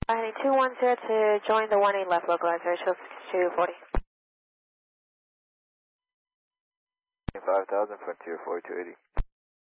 Flight 210 to join the 18 left localizer, show 6240. 5000, Frontier 4280.